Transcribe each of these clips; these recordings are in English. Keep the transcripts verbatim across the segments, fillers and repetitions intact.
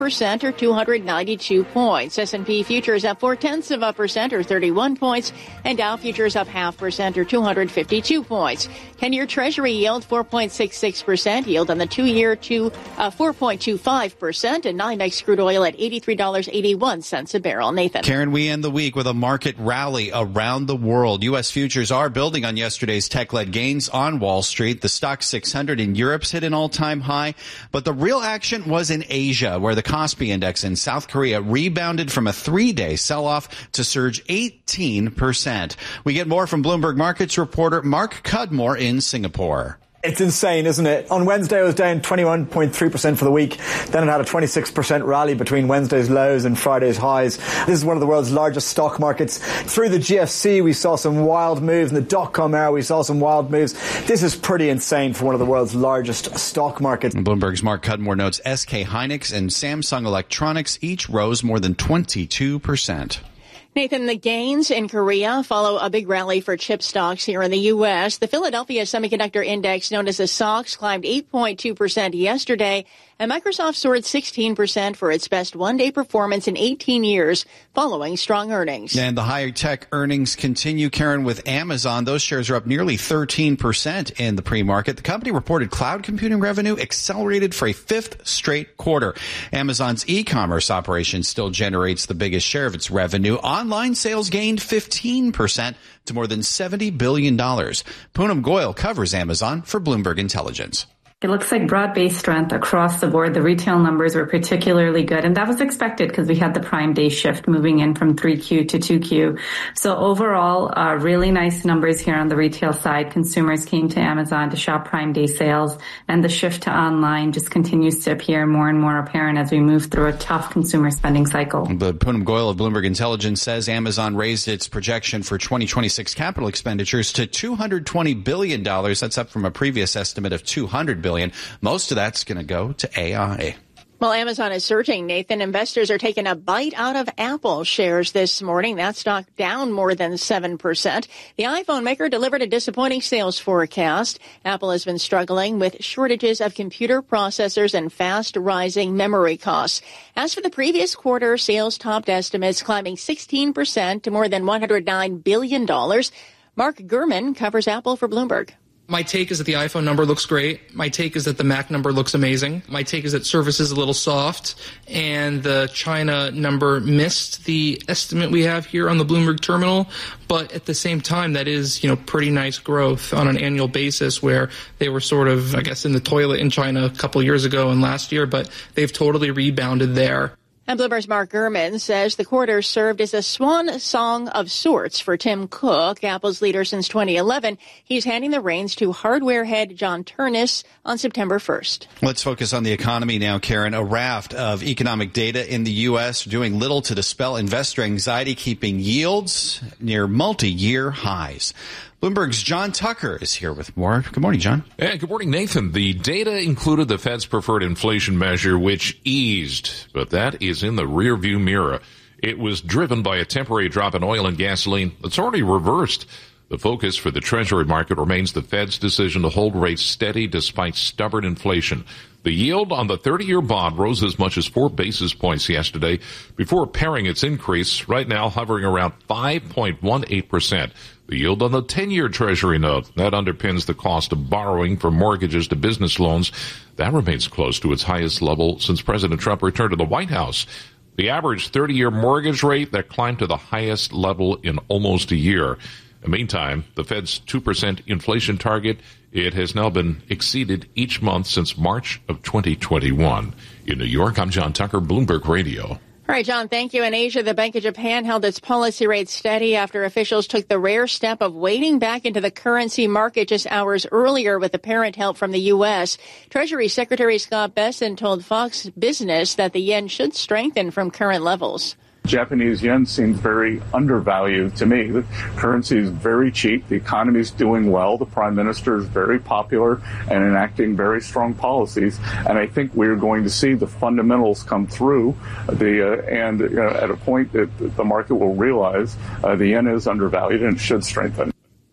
percent or two hundred ninety-two points. S and P futures up four tenths of a percent or thirty-one points, and Dow futures up half percent or two hundred fifty-two points. ten-year Treasury yield four point six six percent, yield on the two-year to uh, four point two five percent, and NYMEX crude oil at eighty-three dollars and eighty-one cents a barrel. Nathan. Karen, we end the week with a market rally around the world. U S futures are building on yesterday's tech-led gains on Wall Street. The stock six hundred in Europe's hit an all-time high, but the real action was in Asia, where the Kospi index in South Korea rebounded from a three-day sell-off to surge eighteen percent. We get more from Bloomberg Markets reporter Mark Cudmore in Singapore. It's insane, isn't it? On Wednesday, it was down twenty-one point three percent for the week. Then it had a twenty-six percent rally between Wednesday's lows and Friday's highs. This is one of the world's largest stock markets. Through the G F C, we saw some wild moves. In the dot-com era, we saw some wild moves. This is pretty insane for one of the world's largest stock markets. Bloomberg's Mark Cudmore notes S K Hynix and Samsung Electronics each rose more than twenty-two percent. Nathan, the gains in Korea follow a big rally for chip stocks here in the U S. The Philadelphia Semiconductor Index, known as the S O X, climbed eight point two percent yesterday, and Microsoft soared sixteen percent for its best one-day performance in eighteen years, following strong earnings. And the high-tech earnings continue, Karen, with Amazon. Those shares are up nearly thirteen percent in the pre-market. The company reported cloud computing revenue accelerated for a fifth straight quarter. Amazon's e-commerce operation still generates the biggest share of its revenue. Online sales gained fifteen percent to more than seventy billion dollars. Poonam Goyal covers Amazon for Bloomberg Intelligence. It looks like broad-based strength across the board. The retail numbers were particularly good, and that was expected because we had the Prime Day shift moving in from three Q to two Q. So overall, uh, really nice numbers here on the retail side. Consumers came to Amazon to shop Prime Day sales, and the shift to online just continues to appear more and more apparent as we move through a tough consumer spending cycle. But Poonam Goyal of Bloomberg Intelligence says Amazon raised its projection for twenty twenty-six capital expenditures to two hundred twenty billion dollars. That's up from a previous estimate of two hundred billion dollars. Most of that's going to go to A I. Well, Amazon is surging, Nathan. Investors are taking a bite out of Apple shares this morning. That stock down more than seven percent. The iPhone maker delivered a disappointing sales forecast. Apple has been struggling with shortages of computer processors and fast rising memory costs. As for the previous quarter, sales topped estimates, climbing sixteen percent to more than one hundred nine billion dollars. Mark Gurman covers Apple for Bloomberg. My take is that the iPhone number looks great. My take is that the Mac number looks amazing. My take is that Surface is a little soft, and the China number missed the estimate we have here on the Bloomberg terminal. But at the same time, that is, you know, pretty nice growth on an annual basis, where they were sort of, I guess, in the toilet in China a couple years ago and last year, but they've totally rebounded there. And Bloomberg's Mark Gurman says the quarter served as a swan song of sorts for Tim Cook, Apple's leader since twenty eleven. He's handing the reins to hardware head John Ternus on September first. Let's focus on the economy now, Karen. A raft of economic data in the U S doing little to dispel investor anxiety, keeping yields near multi-year highs. Bloomberg's John Tucker is here with more. Good morning, John. Yeah, good morning, Nathan. The data included the Fed's preferred inflation measure, which eased, but that is in the rearview mirror. It was driven by a temporary drop in oil and gasoline that's already reversed. The focus for the Treasury market remains the Fed's decision to hold rates steady despite stubborn inflation. The yield on the thirty-year bond rose as much as four basis points yesterday before paring its increase, right now hovering around five point one eight percent. The yield on the ten-year Treasury note, that underpins the cost of borrowing for mortgages to business loans, that remains close to its highest level since President Trump returned to the White House. The average thirty-year mortgage rate, that climbed to the highest level in almost a year. In the meantime, the Fed's two percent inflation target, it has now been exceeded each month since March of twenty twenty-one. In New York, I'm John Tucker, Bloomberg Radio. All right, John, thank you. In Asia, the Bank of Japan held its policy rate steady after officials took the rare step of wading back into the currency market just hours earlier with apparent help from the U S. Treasury Secretary Scott Bessent told Fox Business that the yen should strengthen from current levels. Japanese yen seems very undervalued to me. The currency is very cheap. The economy is doing well. The prime minister is very popular and enacting very strong policies. And I think we're going to see the fundamentals come through. The uh, and uh, at a point that the market will realize uh, the yen is undervalued and should strengthen.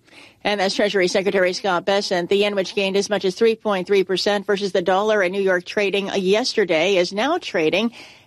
And that's Treasury Secretary Scott Bessent. The yen, which gained as much as three point three percent versus the dollar in New York trading yesterday, is now trading